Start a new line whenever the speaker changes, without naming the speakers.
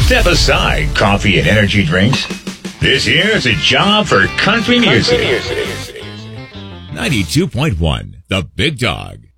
Step aside coffee and energy drinks. This here's a job for country music.
92.1, The Big Dog.